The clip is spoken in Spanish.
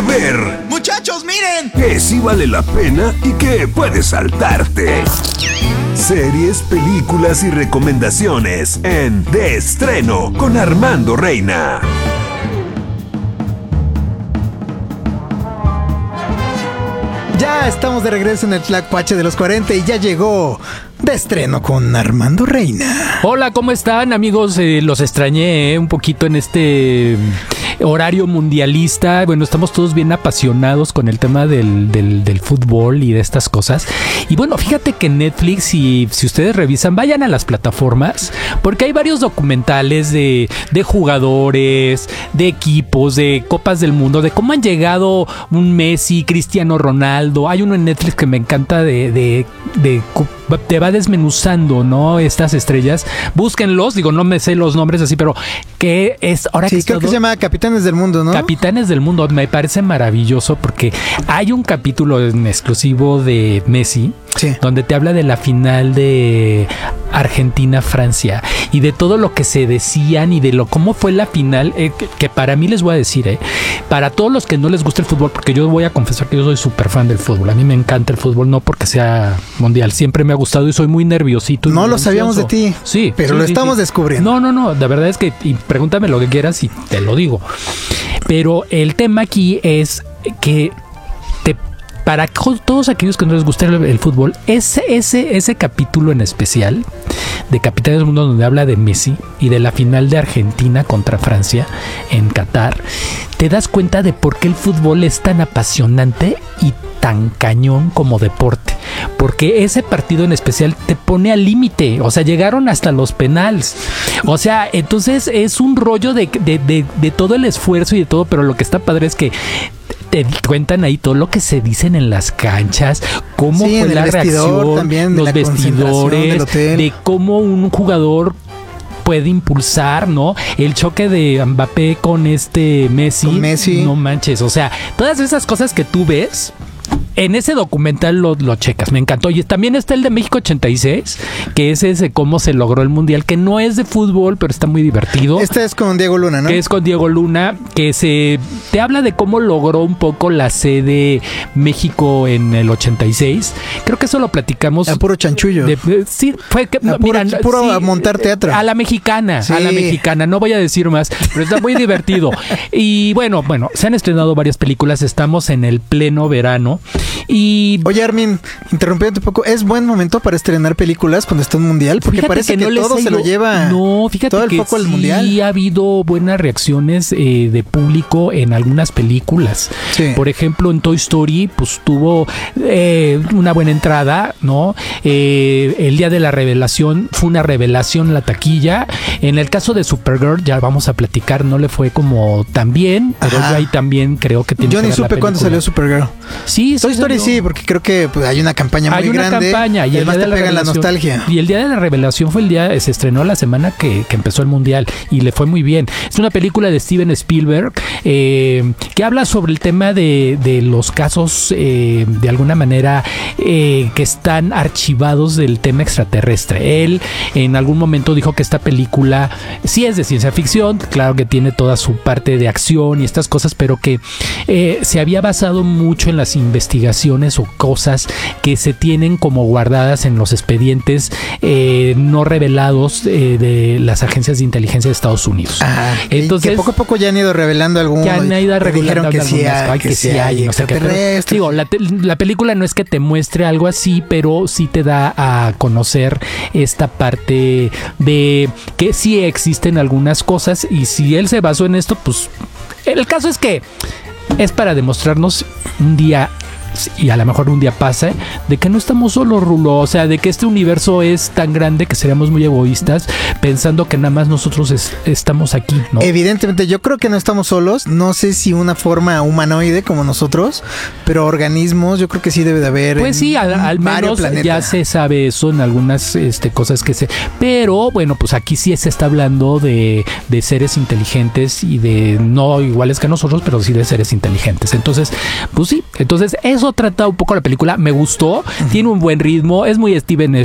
ver. ¡Muchachos, miren! Que sí vale la pena y que puedes saltarte. Series, películas y recomendaciones en De Estreno con Armando Reina. Ya estamos de regreso en el Tlacuache de los 40 y ya llegó De Estreno con Armando Reina. Hola, ¿cómo están, amigos? Los extrañé un poquito en este horario mundialista. Bueno, estamos todos bien apasionados con el tema del fútbol y de estas cosas. Y bueno, fíjate que Netflix, si ustedes revisan, vayan a las plataformas, porque hay varios documentales de jugadores, de equipos, de Copas del Mundo, de cómo han llegado un Messi, Cristiano Ronaldo. Hay uno en Netflix que me encanta te va desmenuzando, ¿no? Estas estrellas. Búsquenlos, digo, no me sé los nombres así, pero que es ahora sí, creo que se llama Capitanes del Mundo, ¿no? Capitanes del Mundo. Me parece maravilloso porque hay un capítulo en exclusivo de Messi, sí, donde te habla de la final de Argentina-Francia y de todo lo que se decían y de cómo fue la final, que para mí les voy a decir, para todos los que no les gusta el fútbol, porque yo voy a confesar que yo soy súper fan del fútbol. A mí me encanta el fútbol, no porque sea mundial, siempre me ha gustado y soy muy nerviosito. No lo sabíamos de ti, sí, pero sí, lo estamos descubriendo. No, la verdad es que, y pregúntame lo que quieras y te lo digo. Pero el tema aquí es que para todos aquellos que no les gusta el fútbol, ese capítulo en especial de Capitanes del Mundo, donde habla de Messi y de la final de Argentina contra Francia en Qatar, te das cuenta de por qué el fútbol es tan apasionante y tan cañón como deporte. Porque ese partido en especial te pone al límite. O sea, llegaron hasta los penales. O sea, entonces es un rollo de todo el esfuerzo y de todo, pero lo que está padre es que te cuentan ahí todo lo que se dicen en las canchas, cómo fue la reacción, también, los vestidores, de cómo un jugador puede impulsar, ¿no? El choque de Mbappé con Messi. No manches, o sea, todas esas cosas que tú ves en ese documental lo checas, me encantó. Y también está el de México 86, que es ese cómo se logró el mundial, que no es de fútbol, pero está muy divertido. Este es con Diego Luna, ¿no? Que es con Diego Luna, que te habla de cómo logró un poco la sede México en el 86. Creo que eso lo platicamos. A puro chanchullo. Sí, fue que puro montar teatro. A la mexicana, no voy a decir más, pero está muy divertido. Y bueno, se han estrenado varias películas, estamos en el pleno verano. Y oye, Armin, interrumpiéndote un poco, ¿es buen momento para estrenar películas cuando está un mundial? Porque parece que todo se lo lleva. No, fíjate todo el foco al mundial. Sí ha habido buenas reacciones de público en algunas películas. Sí. Por ejemplo, en Toy Story, pues tuvo una buena entrada, ¿no? El día de la revelación fue una revelación la taquilla. En el caso de Supergirl, ya vamos a platicar, no le fue como tan bien, pero yo ahí también creo que tiene que ver. Yo ni supe cuándo salió Supergirl. Sí, Toy Story sí, porque creo que pues, hay una campaña muy grande. Hay una campaña y además te pega la nostalgia. Y el día de la revelación fue se estrenó la semana que empezó el mundial y le fue muy bien. Es una película de Steven Spielberg que habla sobre el tema de los casos de alguna manera que están archivados del tema extraterrestre. Él en algún momento dijo que esta película sí es de ciencia ficción, claro que tiene toda su parte de acción y estas cosas, pero que se había basado mucho en las investigaciones o cosas que se tienen como guardadas en los expedientes no revelados de las agencias de inteligencia de Estados Unidos. Entonces, que poco a poco ya han ido revelando algunos. Ya han ido revelando que sí hay extraterrestres. Digo, la película no es que te muestre algo así, pero sí te da a conocer esta parte de que sí existen algunas cosas, y si él se basó en esto, pues el caso es que es para demostrarnos un día, y a lo mejor un día pasa, de que no estamos solos, Rulo. O sea, de que este universo es tan grande que seríamos muy egoístas pensando que nada más nosotros estamos aquí, ¿no? Evidentemente, yo creo que no estamos solos. No sé si una forma humanoide como nosotros, pero organismos, yo creo que sí debe de haber. Pues sí, al menos ya se sabe eso en algunas cosas que se. Pero bueno, pues aquí sí se está hablando de seres inteligentes y de no iguales que nosotros, pero sí de seres inteligentes. Entonces, pues sí, eso trata un poco la película. Me gustó, tiene un buen ritmo, es muy Steven